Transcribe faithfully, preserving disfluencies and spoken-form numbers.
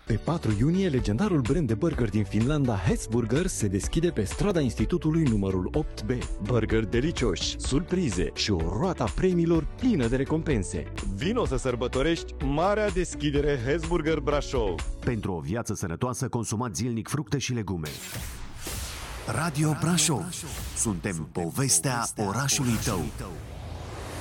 Pe patru iunie, legendarul brand de burger din Finlanda, Hesburger, se deschide pe strada Institutului numărul opt B. Burger delicioși, surprize și o roată a premiilor plină de recompense. Vino să sărbătorești marea deschidere Hesburger Brașov. Pentru o viață sănătoasă, consumați zilnic fructe și legume. Radio Brașov. Suntem povestea orașului tău.